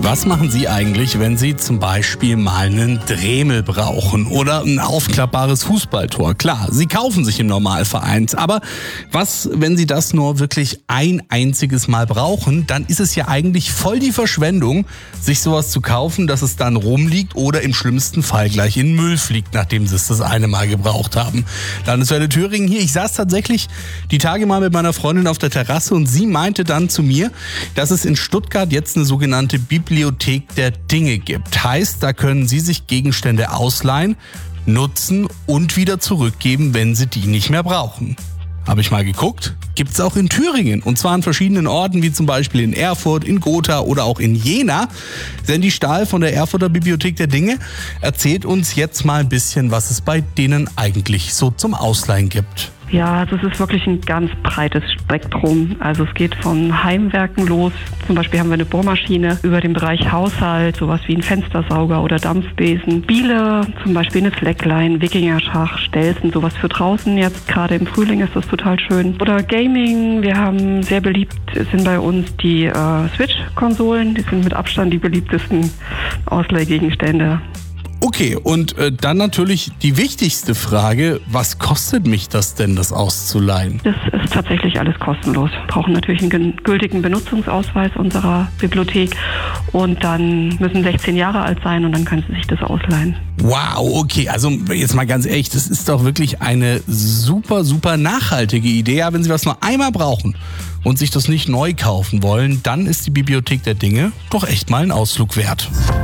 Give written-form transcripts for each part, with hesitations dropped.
Was machen Sie eigentlich, wenn Sie zum Beispiel mal einen Dremel brauchen oder ein aufklappbares Fußballtor? Klar, Sie kaufen sich im Normalfall eins, aber was, wenn Sie das nur wirklich ein einziges Mal brauchen? Dann ist es ja eigentlich voll die Verschwendung, sich sowas zu kaufen, dass es dann rumliegt oder im schlimmsten Fall gleich in den Müll fliegt, nachdem Sie es das eine Mal gebraucht haben. Landeswelle Thüringen hier. Ich saß tatsächlich die Tage mal mit meiner Freundin auf der Terrasse und sie meinte dann zu mir, dass es in Stuttgart jetzt eine sogenannte Bibliothek der Dinge gibt. Heißt, da können Sie sich Gegenstände ausleihen, nutzen und wieder zurückgeben, wenn Sie die nicht mehr brauchen. Habe ich mal geguckt, gibt es auch in Thüringen und zwar an verschiedenen Orten, wie zum Beispiel in Erfurt, in Gotha oder auch in Jena. Sandy Stahl von der Erfurter Bibliothek der Dinge erzählt uns jetzt mal ein bisschen, was es bei denen eigentlich so zum Ausleihen gibt. Ja, also es ist wirklich ein ganz breites Spektrum. Also es geht von Heimwerken los. Zum Beispiel haben wir eine Bohrmaschine über den Bereich Haushalt, sowas wie ein Fenstersauger oder Dampfbesen. Spiele, zum Beispiel eine Slackline, Wikingerschach, Stelzen, sowas für draußen. Jetzt gerade im Frühling ist das total schön. Oder Gaming, wir haben sehr beliebt, sind bei uns die Switch-Konsolen. Die sind mit Abstand die beliebtesten Ausleihgegenstände. Okay, und dann natürlich die wichtigste Frage, was kostet mich das denn, das auszuleihen? Das ist tatsächlich alles kostenlos. Wir brauchen natürlich einen gültigen Benutzungsausweis unserer Bibliothek und dann müssen 16 Jahre alt sein und dann können Sie sich das ausleihen. Wow, okay, also jetzt mal ganz ehrlich, das ist doch wirklich eine super, super nachhaltige Idee. Ja, wenn Sie was nur einmal brauchen und sich das nicht neu kaufen wollen, dann ist die Bibliothek der Dinge doch echt mal ein Ausflug wert.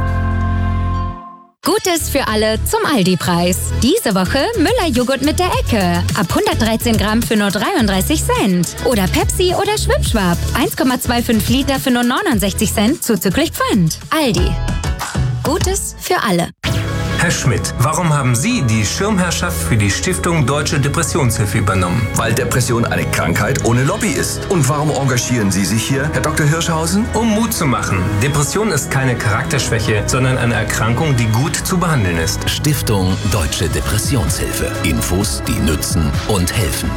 Gutes für alle zum Aldi-Preis. Diese Woche Müller-Joghurt mit der Ecke. Ab 113 Gramm für nur 33 Cent. Oder Pepsi oder Schwipschwap. 1,25 Liter für nur 69 Cent zuzüglich Pfand. Aldi. Gutes für alle. Herr Schmidt, warum haben Sie die Schirmherrschaft für die Stiftung Deutsche Depressionshilfe übernommen? Weil Depression eine Krankheit ohne Lobby ist. Und warum engagieren Sie sich hier, Herr Dr. Hirschhausen? Um Mut zu machen. Depression ist keine Charakterschwäche, sondern eine Erkrankung, die gut zu behandeln ist. Stiftung Deutsche Depressionshilfe. Infos, die nützen und helfen.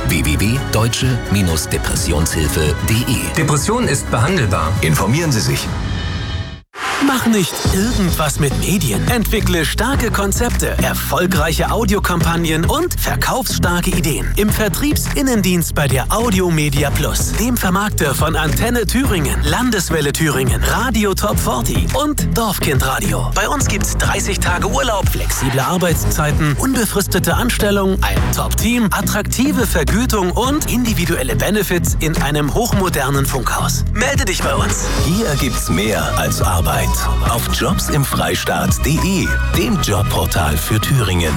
www.deutsche-depressionshilfe.de. Depression ist behandelbar. Informieren Sie sich. Mach nicht irgendwas mit Medien. Entwickle starke Konzepte, erfolgreiche Audiokampagnen und verkaufsstarke Ideen. Im Vertriebsinnendienst bei der Audiomedia Plus, dem Vermarkter von Antenne Thüringen, Landeswelle Thüringen, Radio Top 40 und Dorfkind Radio. Bei uns gibt's 30 Tage Urlaub, flexible Arbeitszeiten, unbefristete Anstellung, ein Top-Team, attraktive Vergütung und individuelle Benefits in einem hochmodernen Funkhaus. Melde dich bei uns. Hier gibt's mehr als Arbeit. Auf jobsimfreistaat.de, dem Jobportal für Thüringen.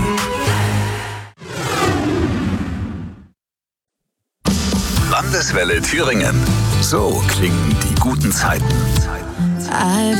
Landeswelle Thüringen. So klingen die guten Zeiten.